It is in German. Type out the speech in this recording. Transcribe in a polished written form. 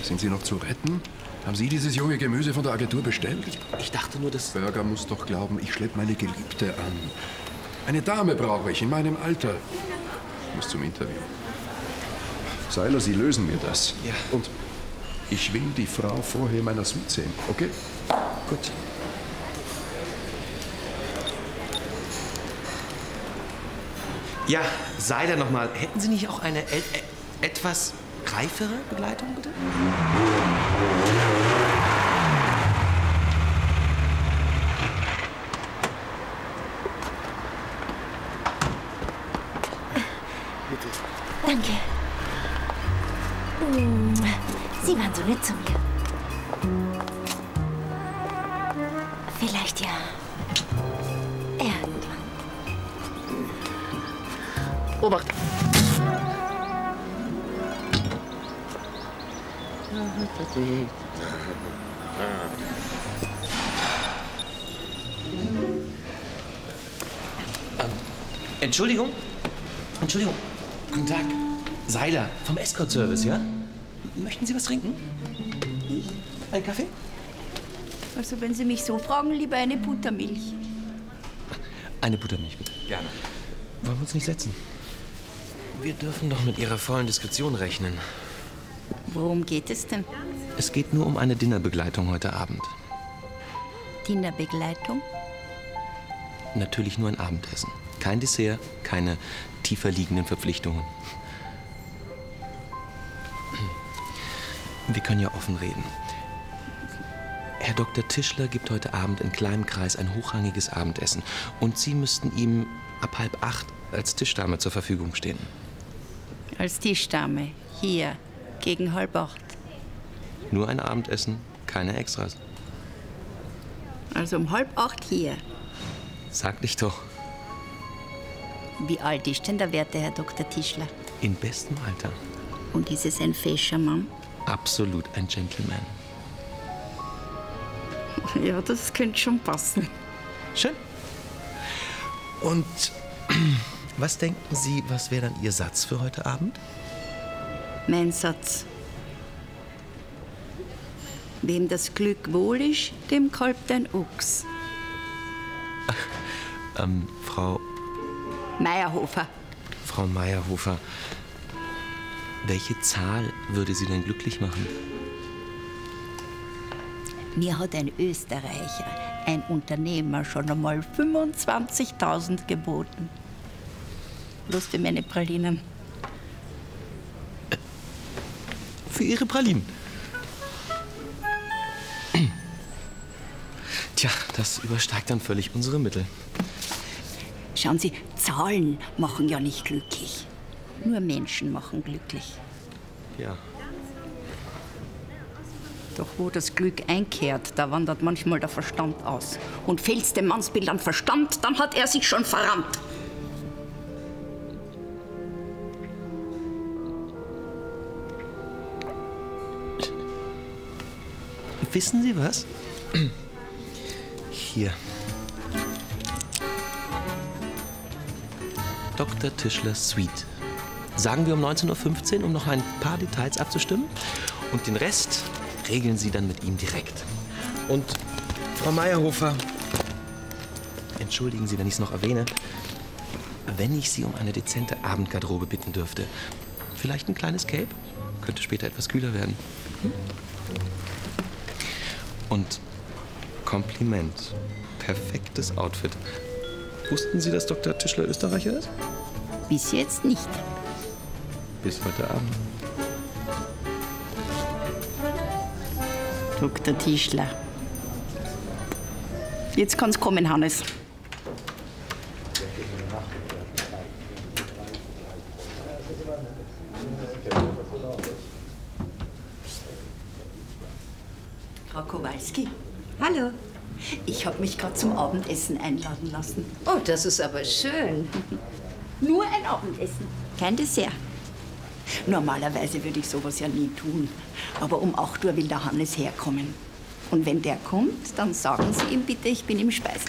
Sind Sie noch zu retten? Haben Sie dieses junge Gemüse von der Agentur bestellt? Ich dachte nur, dass... Berger muss doch glauben, ich schleppe meine Geliebte an. Eine Dame brauche ich, in meinem Alter. Ich muss zum Interview. Seiler, Sie lösen mir das. Ja. Und ich will die Frau vorher in meiner Suite sehen, okay? Gut. Ja, Seiler nochmal. Hätten Sie nicht auch eine etwas reifere Begleitung, bitte? Danke. Sie waren so nett zu mir. Vielleicht ja irgendwann. Obacht! Entschuldigung? Entschuldigung. Guten Tag. Seiler vom Escort-Service, ja? Möchten Sie was trinken? Ein Kaffee? Also wenn Sie mich so fragen, lieber eine Buttermilch. Eine Buttermilch, bitte. Gerne. Wollen wir uns nicht setzen? Wir dürfen doch mit Ihrer vollen Diskretion rechnen. Worum geht es denn? Es geht nur um eine Dinnerbegleitung heute Abend. Dinnerbegleitung? Natürlich nur ein Abendessen. Kein Dessert, keine tiefer liegenden Verpflichtungen. Wir können ja offen reden. Herr Dr. Tischler gibt heute Abend in kleinem Kreis ein hochrangiges Abendessen. Und Sie müssten ihm ab 7:30 als Tischdame zur Verfügung stehen. Als Tischdame. Hier. Gegen 7:30. Nur ein Abendessen, keine Extras. Also um 7:30 hier. Sag dich doch. Wie alt ist denn der werte Herr Dr. Tischler? In bestem Alter. Und ist es ein fescher Mann? Absolut ein Gentleman. Ja, das könnte schon passen. Schön. Und was denken Sie, was wäre dann Ihr Satz für heute Abend? Mein Satz. Wem das Glück wohl ist, dem kalbt ein Ochs. Frau Meyerhofer. Frau Meyerhofer, welche Zahl würde Sie denn glücklich machen? Mir hat ein Österreicher, ein Unternehmer, schon einmal 25.000 geboten. Bloß für meine Pralinen. Für Ihre Pralinen? Tja, das übersteigt dann völlig unsere Mittel. Schauen Sie, Zahlen machen ja nicht glücklich. Nur Menschen machen glücklich. Ja. Doch wo das Glück einkehrt, da wandert manchmal der Verstand aus. Und fehlt's dem Mannsbild an Verstand, dann hat er sich schon verrannt. Wissen Sie was? Hier. Dr. Tischlers Suite. Sagen wir um 19:15 Uhr, um noch ein paar Details abzustimmen. Und den Rest regeln Sie dann mit ihm direkt. Und Frau Meyerhofer, entschuldigen Sie, wenn ich es noch erwähne, wenn ich Sie um eine dezente Abendgarderobe bitten dürfte. Vielleicht ein kleines Cape? Könnte später etwas kühler werden. Und Kompliment. Perfektes Outfit. Wussten Sie, dass Dr. Tischler Österreicher ist? Bis jetzt nicht. Bis heute Abend. Dr. Tischler. Jetzt kann's kommen, Hannes. Frau Kowalski. Hallo. Ich habe mich gerade zum Abendessen einladen lassen. Oh, das ist aber schön. Nur ein Abendessen. Kein Dessert. Normalerweise würde ich sowas ja nie tun. Aber um 8 Uhr will der Hannes herkommen. Und wenn der kommt, dann sagen Sie ihm bitte, ich bin im Speis.